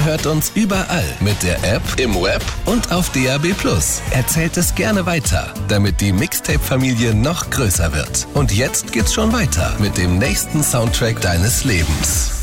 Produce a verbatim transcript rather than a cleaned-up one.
Ihr hört uns überall mit der App, im Web und auf D A B plus. Erzählt es gerne weiter, damit die Mixtape-Familie noch größer wird. Und jetzt geht's schon weiter mit dem nächsten Soundtrack deines Lebens.